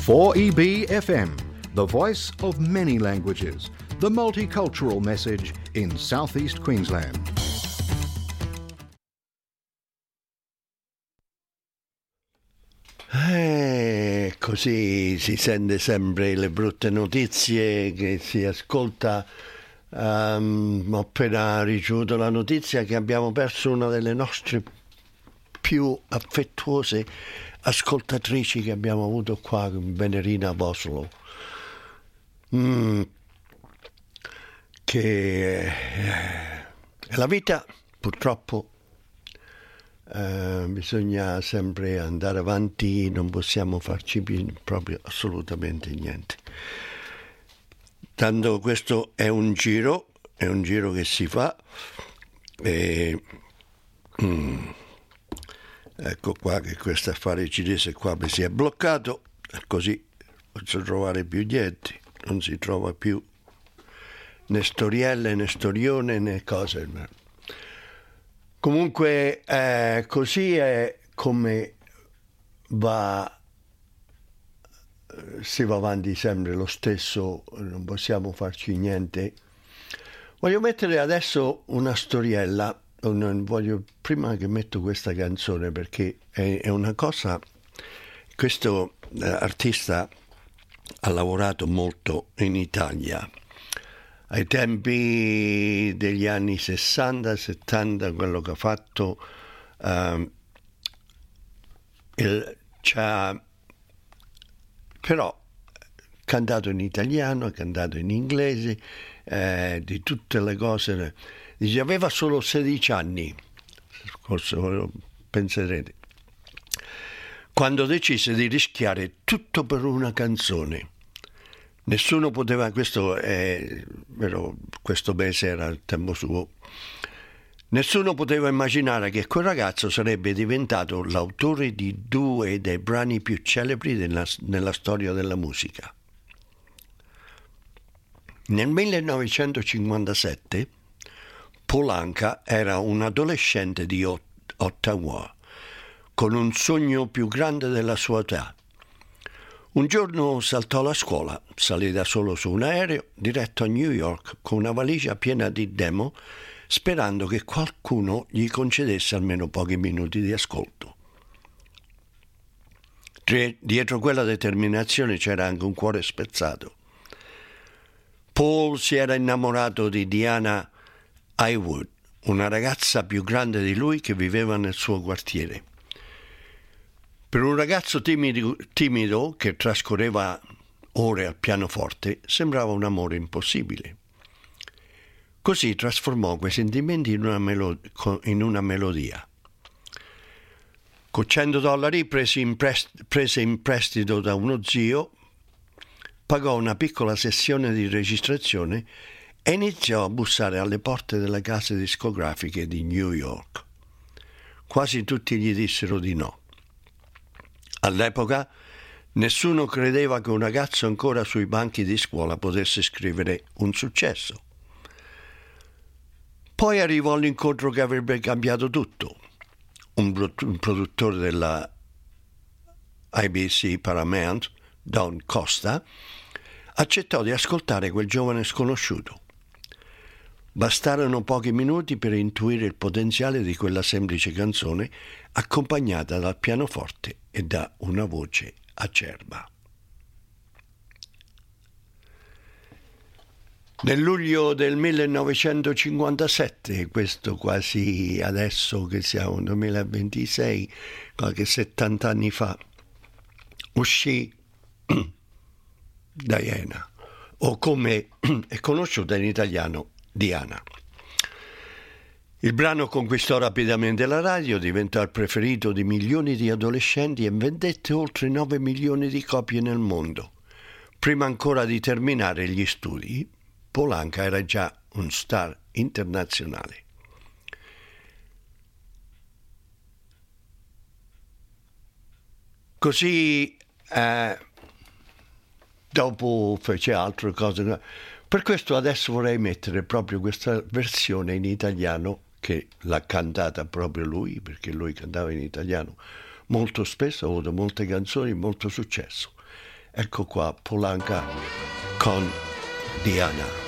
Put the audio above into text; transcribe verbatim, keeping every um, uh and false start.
four E B F M, the voice of many languages, the multicultural message in southeast Queensland. Eh, così si sente sempre le brutte notizie che si ascolta. Um, ho appena ricevuto la notizia che abbiamo perso una delle nostre più affettuose ascoltatrici che abbiamo avuto qua, Venerina Bosolo, mm, che eh, è la vita, purtroppo. Uh, bisogna sempre andare avanti, non possiamo farci proprio assolutamente niente. Tanto questo è un giro, è un giro che si fa e mm, ecco qua che questo affare cinese qua mi si è bloccato, così non posso trovare più niente, non si trova più né storielle né storione né cose. Comunque eh, così è come va, si va avanti sempre lo stesso, non possiamo farci niente. Voglio mettere adesso una storiella, non voglio, prima che metto questa canzone, perché è, è una cosa, questo eh, artista ha lavorato molto in Italia. Ai tempi degli anni sessanta settanta, quello che ha fatto, uh, il, c'ha però cantato in italiano, ha cantato in inglese, eh, di tutte le cose. Dice, aveva solo sedici anni, forse penserete, quando decise di rischiare tutto per una canzone. Nessuno poteva, questo è vero, questo mese era il tempo suo, nessuno poteva immaginare che quel ragazzo sarebbe diventato l'autore di due dei brani più celebri della, nella storia della musica. Nel millenovecentocinquantasette Paul Anka era un adolescente di Ottawa con un sogno più grande della sua età. Un giorno saltò la scuola, salì da solo su un aereo diretto a New York con una valigia piena di demo, sperando che qualcuno gli concedesse almeno pochi minuti di ascolto. Dietro quella determinazione c'era anche un cuore spezzato. Paul si era innamorato di Diana Haywood, una ragazza più grande di lui che viveva nel suo quartiere. Per un ragazzo timido, timido che trascorreva ore al pianoforte sembrava un amore impossibile. Così trasformò quei sentimenti in una, melod- in una melodia. Con cento dollari presi in, prest- prese in prestito da uno zio, pagò una piccola sessione di registrazione e iniziò a bussare alle porte delle case discografiche di New York. Quasi tutti gli dissero di no. All'epoca nessuno credeva che un ragazzo ancora sui banchi di scuola potesse scrivere un successo. Poi arrivò l'incontro che avrebbe cambiato tutto. Un, un produttore della A B C Paramount, Don Costa, accettò di ascoltare quel giovane sconosciuto. Bastarono pochi minuti per intuire il potenziale di quella semplice canzone accompagnata dal pianoforte e da una voce acerba. Nel luglio del millenovecentocinquantasette, questo quasi adesso che siamo nel duemilaventisei, qualche settanta anni fa, uscì Diana, o come è conosciuta in italiano, Diana. Il brano conquistò rapidamente la radio, diventò il preferito di milioni di adolescenti e vendette oltre nove milioni di copie nel mondo. Prima ancora di terminare gli studi, Paul Anka era già un star internazionale. Così eh, dopo fece altre cose. Per questo adesso vorrei mettere proprio questa versione in italiano, che l'ha cantata proprio lui, perché lui cantava in italiano molto spesso, ha avuto molte canzoni, molto successo. Ecco qua, Paul Anka con Diana.